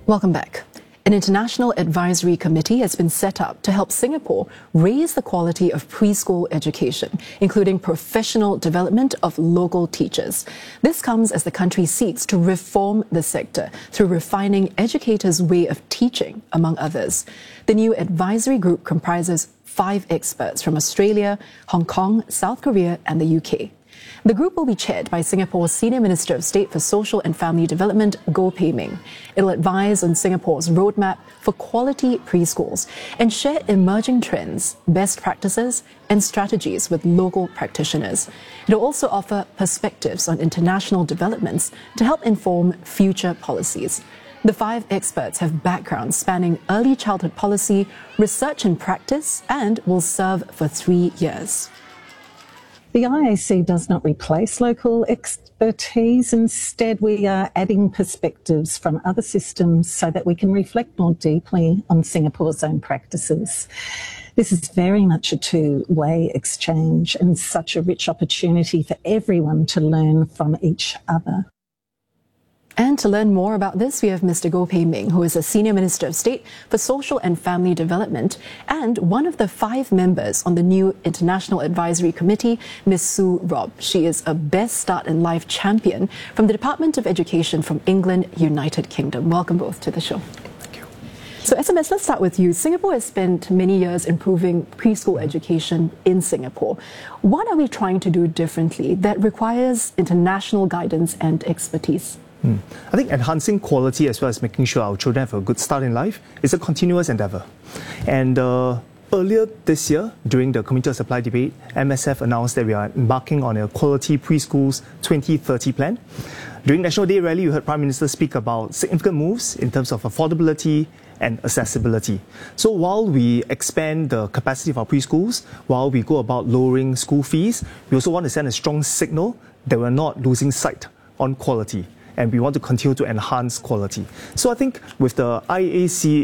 Welcome back. An international advisory committee has been set up to help Singapore raise the quality of preschool education, including professional development of local teachers. This comes as the country seeks to reform the sector through refining educators' way of teaching, among others. The new advisory group comprises 5 experts from Australia, Hong Kong, South Korea, and the UK. The group will be chaired by Singapore's Senior Minister of State for Social and Family Development, Goh Pei Ming. It'll advise on Singapore's roadmap for quality preschools and share emerging trends, best practices, and strategies with local practitioners. It'll also offer perspectives on international developments to help inform future policies. The 5 experts have backgrounds spanning early childhood policy, research and practice, and will serve for 3 years. The IAC does not replace local expertise. Instead, we are adding perspectives from other systems so that we can reflect more deeply on Singapore's own practices. This is very much a two-way exchange and such a rich opportunity for everyone to learn from each other. And to learn more about this, we have Mr. Goh Pei Ming, who is a Senior Minister of State for Social and Family Development and one of the 5 members on the new International Advisory Committee, Ms. Sue Robb. She is a Best Start in Life champion from the Department of Education from England, United Kingdom. Welcome both to the show. Thank you. So SMS, let's start with you. Singapore has spent many years improving preschool education in Singapore. What are we trying to do differently that requires international guidance and expertise? I think enhancing quality as well as making sure our children have a good start in life is a continuous endeavour. And earlier this year, during the Committee of Supply debate, MSF announced that we are embarking on a Quality Preschools 2030 plan. During National Day Rally, you heard Prime Minister speak about significant moves in terms of affordability and accessibility. So while we expand the capacity of our preschools, while we go about lowering school fees, we also want to send a strong signal that we're not losing sight on quality. And we want to continue to enhance quality. So I think with the IAC,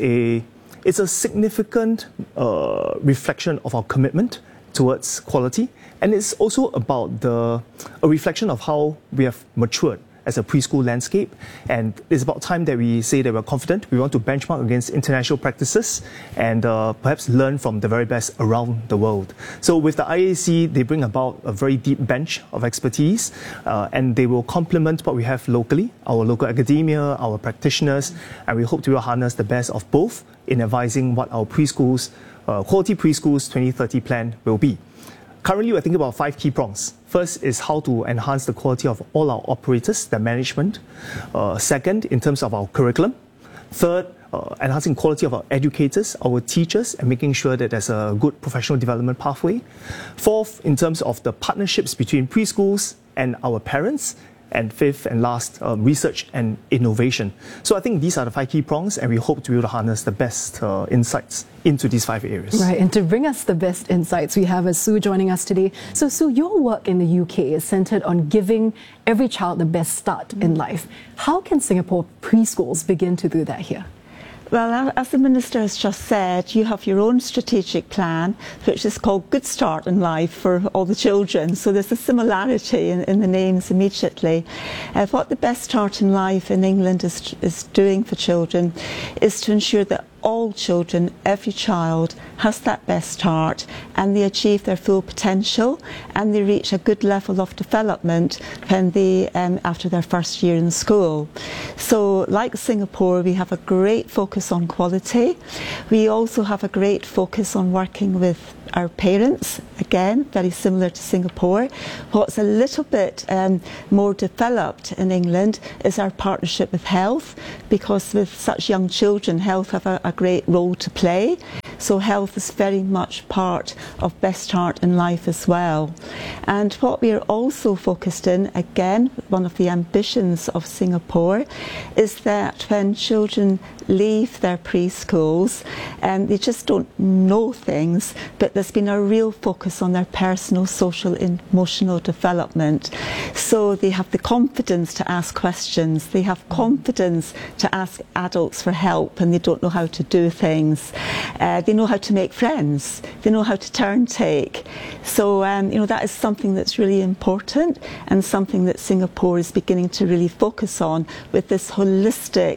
it's a significant reflection of our commitment towards quality, and it's also about a reflection of how we have matured as a preschool landscape. And it's about time that we say that we're confident. We want to benchmark against international practices and perhaps learn from the very best around the world. So with the IAC, they bring about a very deep bench of expertise, and they will complement what we have locally, our local academia, our practitioners, and we hope to harness the best of both in advising what our preschools, Quality Preschools 2030 plan will be. Currently, we're thinking about 5 key prongs. First is how to enhance the quality of all our operators, their management. Second, in terms of our curriculum. Third, enhancing quality of our educators, our teachers, and making sure that there's a good professional development pathway. Fourth, in terms of the partnerships between preschools and our parents. And fifth and last, research and innovation. So I think these are the 5 key prongs, and we hope to be able to harness the best insights into these 5 areas. Right, and to bring us the best insights, we have Sue joining us today. So Sue, your work in the UK is centred on giving every child the best start in life. How can Singapore preschools begin to do that here? Well, as the Minister has just said, you have your own strategic plan, which is called Good Start in Life for all the children. So there's a similarity in the names immediately. What the Best Start in Life in England is doing for children is to ensure that all children, every child, has that best start and they achieve their full potential and they reach a good level of development when they, after their first year in school. So like Singapore, we have a great focus on quality. We also have a great focus on working with our parents, again, very similar to Singapore. What's a little bit more developed in England is our partnership with health, because with such young children, health have a great role to play. So health is very much part of Best Start in Life as well. And what we are also focused in, again, one of the ambitions of Singapore, is that when children leave their preschools, they just don't know things, but there's been a real focus on their personal, social, emotional development. So they have the confidence to ask questions, they have confidence to ask adults for help and they don't know how to do things. They know how to make friends, they know how to turn take. So that is something that's really important and something that Singapore is beginning to really focus on with this holistic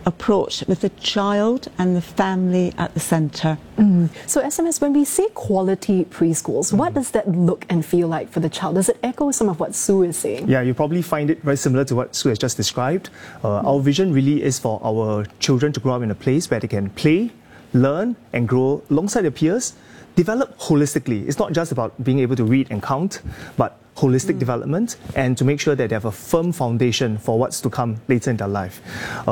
approach with the child and the family at the centre. So SMS, when we say quality preschools, what does that look and feel like for the child? Does it echo some of what Sue is saying? Yeah, you probably find it very similar to what Sue has just described. Our vision really is for our children to grow up in a place where they can play, learn and grow alongside their peers, develop holistically. It's not just about being able to read and count, but holistic development, and to make sure that they have a firm foundation for what's to come later in their life.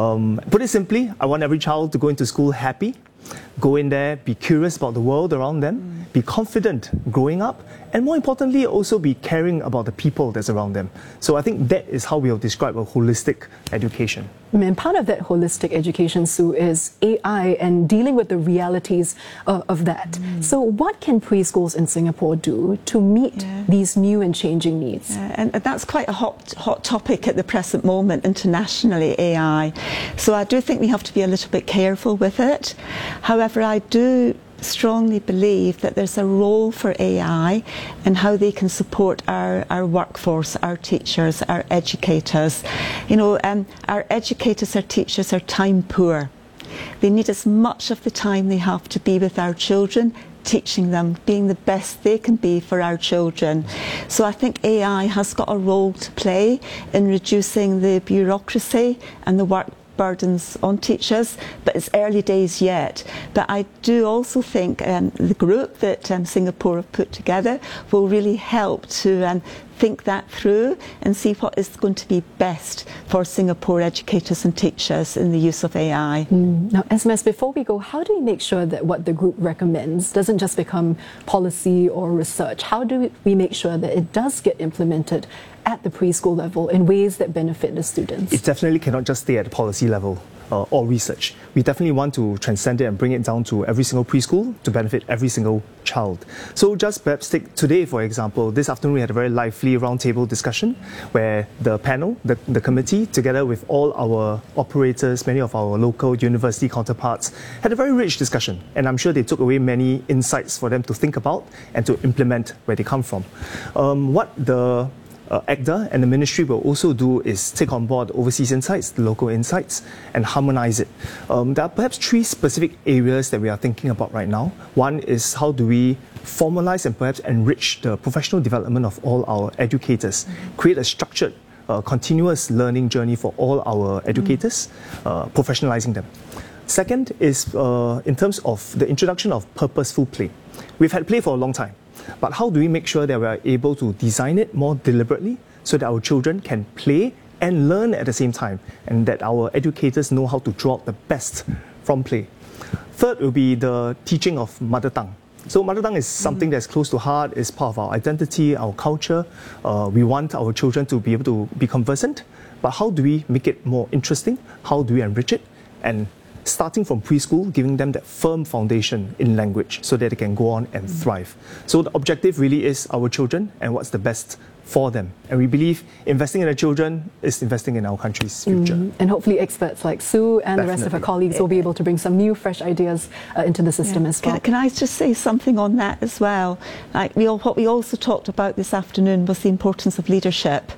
Put it simply, I want every child to go into school happy, go in there, be curious about the world around them, be confident growing up, and more importantly, also be caring about the people that's around them. So I think that is how we'll describe a holistic education. And part of that holistic education, Sue, is AI and dealing with the realities of that. So what can preschools in Singapore do to meet these new and changing needs? And that's quite a hot topic at the present moment internationally, AI. So I do think we have to be a little bit careful with it. However, I do strongly believe that there's a role for AI and how they can support our workforce, our teachers, our educators. You know, our educators, our teachers are time poor. They need as much of the time they have to be with our children, teaching them, being the best they can be for our children. So I think AI has got a role to play in reducing the bureaucracy and the work burdens on teachers, but it's early days yet. But I do also think the group that Singapore have put together will really help to think that through and see what is going to be best for Singapore educators and teachers in the use of AI. Now, SMS, before we go, how do we make sure that what the group recommends doesn't just become policy or research? How do we make sure that it does get implemented at the preschool level in ways that benefit the students? It definitely cannot just stay at the policy level or research. We definitely want to transcend it and bring it down to every single preschool to benefit every single child. So just perhaps take today, for example. This afternoon we had a very lively roundtable discussion where the panel, the committee, together with all our operators, many of our local university counterparts, had a very rich discussion. And I'm sure they took away many insights for them to think about and to implement where they come from. What the ACDA and the ministry will also do is take on board overseas insights, the local insights, and harmonize it. There are perhaps three specific areas that we are thinking about right now. One is how do we formalize and perhaps enrich the professional development of all our educators, create a structured, continuous learning journey for all our educators, professionalizing them. Second is in terms of the introduction of purposeful play. We've had play for a long time. But how do we make sure that we are able to design it more deliberately so that our children can play and learn at the same time, and that our educators know how to draw out the best from play? Third will be the teaching of mother tongue. So mother tongue is something that's close to heart, is part of our identity, our culture. We want our children to be able to be conversant, but how do we make it more interesting? How do we enrich it? And starting from preschool, giving them that firm foundation in language so that they can go on and thrive. So the objective really is our children and what's the best for them. And we believe investing in the children is investing in our country's future. And hopefully experts like Sue and the rest of her colleagues will be able to bring some new, fresh ideas into the system as well. Can I just say something on that as well? Like what we also talked about this afternoon was the importance of leadership.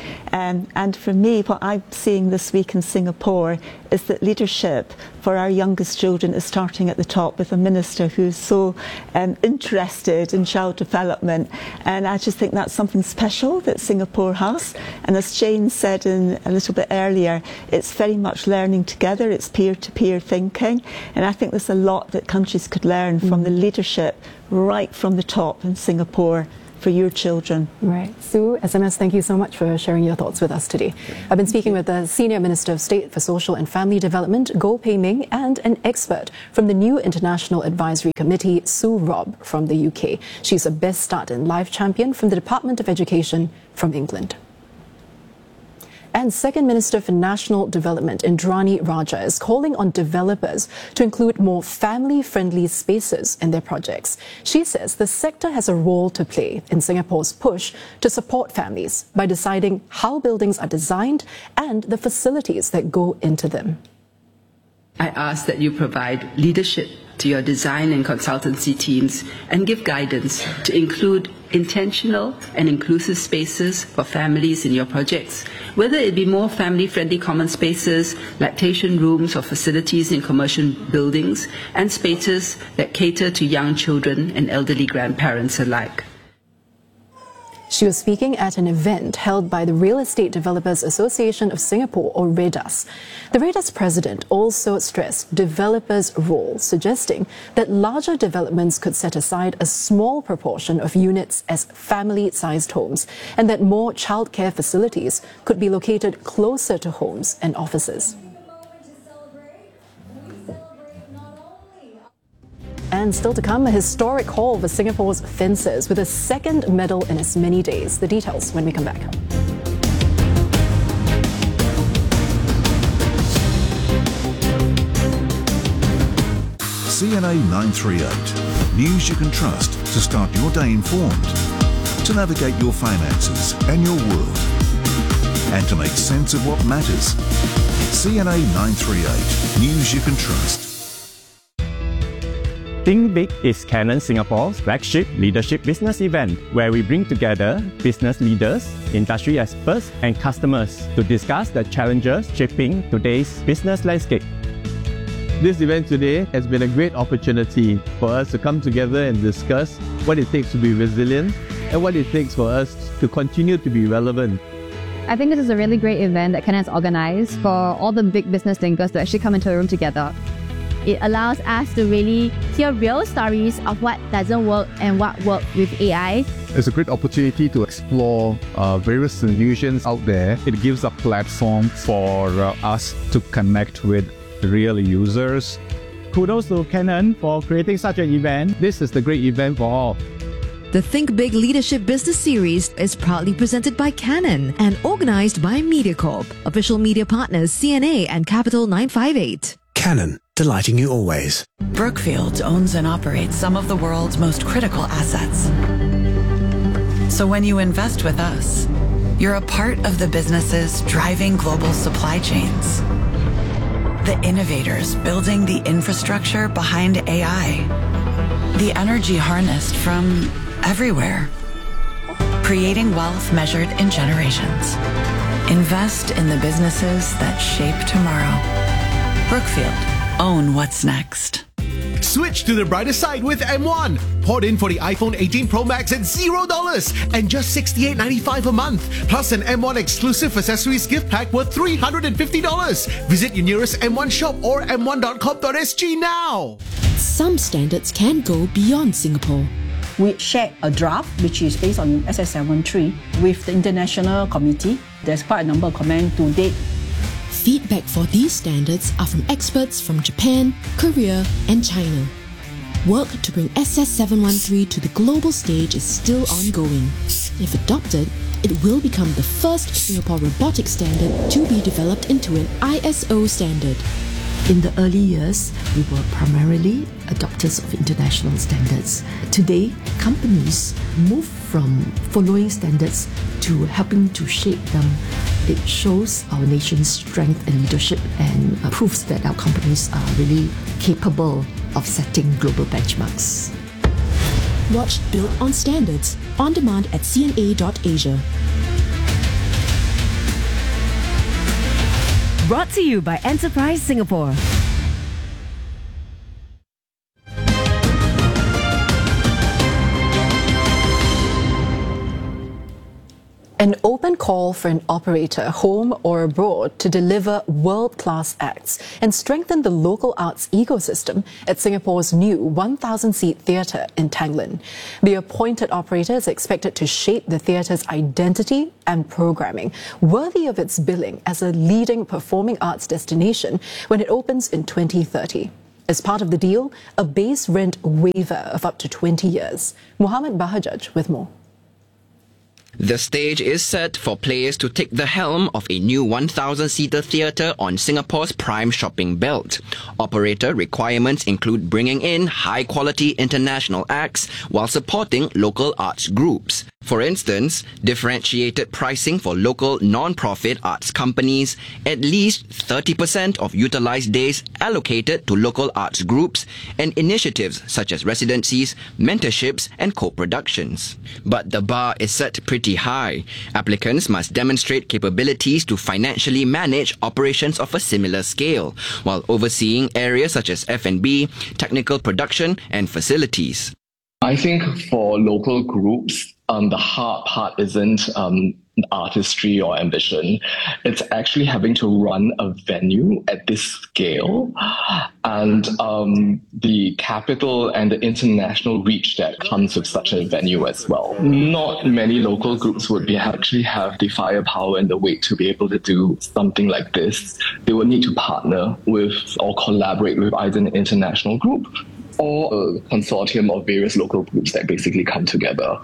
And for me, what I'm seeing this week in Singapore is that leadership for our youngest children is starting at the top with a minister who's so interested in child development. And I just think that's something special that Singapore has. And as Jane said a little bit earlier, it's very much learning together, it's peer-to-peer thinking. And I think there's a lot that countries could learn from the leadership right from the top in Singapore for your children. Right. Sue, SMS, thank you so much for sharing your thoughts with us today. I've been speaking with the Senior Minister of State for Social and Family Development, Goh Pei Ming, and an expert from the new International Advisory Committee, Sue Robb from the UK. She's a Best Start in Life champion from the Department of Education from England. And Second Minister for National Development, Indrani Raja, is calling on developers to include more family-friendly spaces in their projects. She says the sector has a role to play in Singapore's push to support families by deciding how buildings are designed and the facilities that go into them. I ask that you provide leadership to your design and consultancy teams and give guidance to include intentional and inclusive spaces for families in your projects, whether it be more family-friendly common spaces, lactation rooms or facilities in commercial buildings, and spaces that cater to young children and elderly grandparents alike. She was speaking at an event held by the Real Estate Developers Association of Singapore, or REDAS. The REDAS president also stressed developers' role, suggesting that larger developments could set aside a small proportion of units as family-sized homes, and that more childcare facilities could be located closer to homes and offices. And still to come, a historic haul for Singapore's fencers with a second medal in as many days. The details when we come back. CNA 938. News you can trust to start your day informed, to navigate your finances and your world, and to make sense of what matters. CNA 938. News you can trust. Think Big is Canon Singapore's flagship leadership business event, where we bring together business leaders, industry experts, and customers to discuss the challenges shaping today's business landscape. This event today has been a great opportunity for us to come together and discuss what it takes to be resilient and what it takes for us to continue to be relevant. I think this is a really great event that Canon has organized for all the big business thinkers to actually come into a room together. It allows us to really hear real stories of what doesn't work and what works with AI. It's a great opportunity to explore various solutions out there. It gives a platform for us to connect with real users. Kudos to Canon for creating such an event. This is the great event for all. The Think Big Leadership Business Series is proudly presented by Canon and organized by MediaCorp. Official media partners CNA and Capital 958. Canon, delighting you always. Brookfield owns and operates some of the world's most critical assets. So when you invest with us, you're a part of the businesses driving global supply chains, the innovators building the infrastructure behind AI, the energy harnessed from everywhere, creating wealth measured in generations. Invest in the businesses that shape tomorrow. Brookfield, own what's next. Switch to the brighter side with M1. Port in for the iPhone 18 Pro Max at $0 and just $68.95 a month. Plus an M1 exclusive accessories gift pack worth $350. Visit your nearest M1 shop or m1.com.sg now. Some standards can go beyond Singapore. We shared a draft which is based on SS73 with the international committee. There's quite a number of comments to date. Feedback for these standards are from experts from Japan, Korea, and China. Work to bring SS713 to the global stage is still ongoing. If adopted, it will become the first Singapore robotic standard to be developed into an ISO standard. In the early years, we were primarily adopters of international standards. Today, companies move from following standards to helping to shape them. It shows our nation's strength and leadership and proves that our companies are really capable of setting global benchmarks. Watch Built on Standards on demand at cna.asia. Brought to you by Enterprise Singapore. An open call for an operator, home or abroad, to deliver world-class acts and strengthen the local arts ecosystem at Singapore's new 1,000-seat theatre in Tanglin. The appointed operator is expected to shape the theatre's identity and programming, worthy of its billing as a leading performing arts destination when it opens in 2030. As part of the deal, a base rent waiver of up to 20 years. Muhammad Bahajaj with more. The stage is set for players to take the helm of a new 1,000-seater theatre on Singapore's prime shopping belt. Operator requirements include bringing in high-quality international acts while supporting local arts groups. For instance, differentiated pricing for local non-profit arts companies, at least 30% of utilized days allocated to local arts groups, and initiatives such as residencies, mentorships, and co-productions. But the bar is set pretty high. Applicants must demonstrate capabilities to financially manage operations of a similar scale, while overseeing areas such as F&B, technical production, and facilities. I think for local groups, the hard part isn't artistry or ambition. It's actually having to run a venue at this scale and the capital and the international reach that comes with such a venue as well. Not many local groups would actually have the firepower and the weight to be able to do something like this. They would need to partner with or collaborate with either an international group or a consortium of various local groups that basically come together.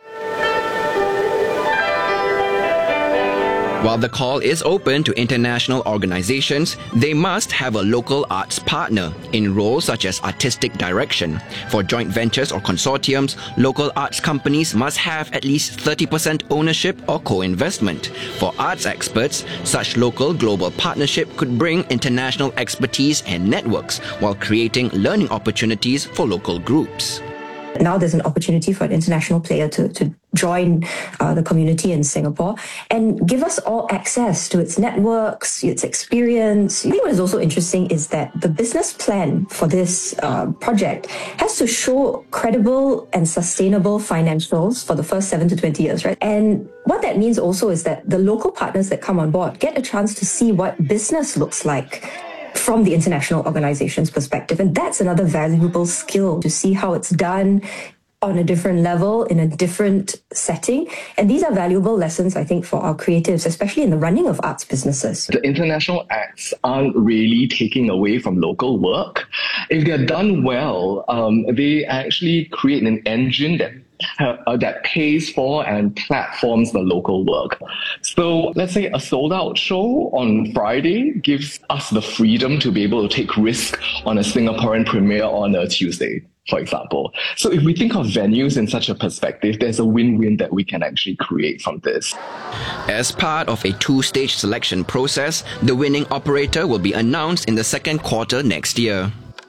While the call is open to international organizations, they must have a local arts partner in roles such as artistic direction. For joint ventures or consortiums, local arts companies must have at least 30% ownership or co-investment. For arts experts, such local global partnership could bring international expertise and networks while creating learning opportunities for local groups. Now there's an opportunity for an international player to join the community in Singapore and give us all access to its networks, its experience. I think what is also interesting is that the business plan for this project has to show credible and sustainable financials for the first 7 to 20 years, right? And what that means also is that the local partners that come on board get a chance to see what business looks like from the international organization's perspective. And that's another valuable skill to see how it's done on a different level, in a different setting. And these are valuable lessons, I think, for our creatives, especially in the running of arts businesses. The international acts aren't really taking away from local work. If they're done well, they actually create an engine that pays for and platforms the local work. So let's say a sold-out show on Friday gives us the freedom to be able to take risk on a Singaporean premiere on a Tuesday, for example. So if we think of venues in such a perspective, there's a win-win that we can actually create from this. As part of a 2-stage selection process, the winning operator will be announced in the second quarter next year.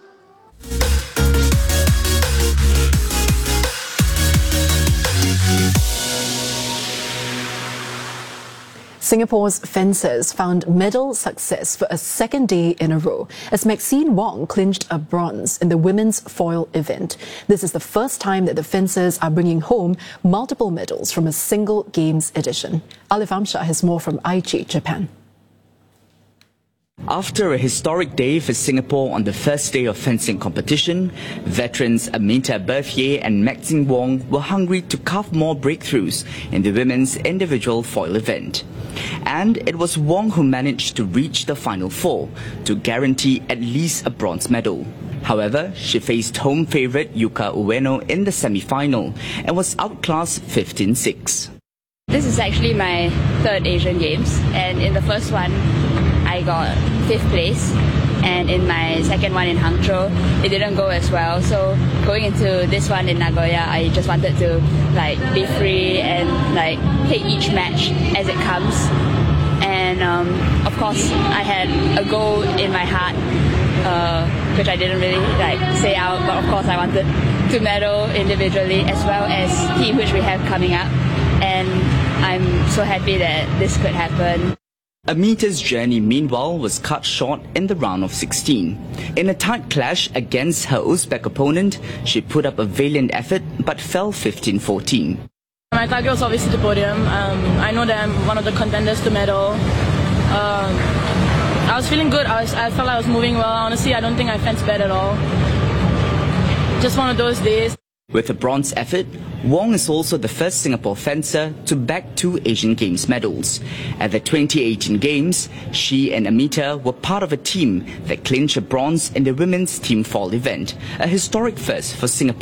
Singapore's fencers found medal success for a second day in a row as Maxine Wong clinched a bronze in the women's foil event. This is the first time that the fencers are bringing home multiple medals from a single games edition. Alif Amshah has more from Aichi, Japan. After a historic day for Singapore on the first day of fencing competition, veterans Aminta Berthier and Maxine Wong were hungry to carve more breakthroughs in the women's individual foil event. And it was Wong who managed to reach the final four to guarantee at least a bronze medal. However, she faced home favourite Yuka Ueno in the semi-final and was outclassed 15-6. This is actually my third Asian Games, and in the first one I got 5th place, and in my second one in Hangzhou it didn't go as well. So going into this one in Nagoya, I just wanted to be free and take each match as it comes. And of course I had a goal in my heart, which I didn't really say out, but of course I wanted to medal individually as well as team, which we have coming up. And I'm so happy that this could happen. Aminta's journey, meanwhile, was cut short in the round of 16. In a tight clash against her Uzbek opponent, she put up a valiant effort but fell 15-14. My target was obviously the podium. I know that I'm one of the contenders to medal. I was feeling good. I felt I was moving well. Honestly, I don't think I fenced bad at all. Just one of those days. With a bronze effort, Wong is also the first Singapore fencer to bag 2 Asian Games medals. At the 2018 Games, she and Aminta were part of a team that clinched a bronze in the women's team foil event, a historic first for Singapore.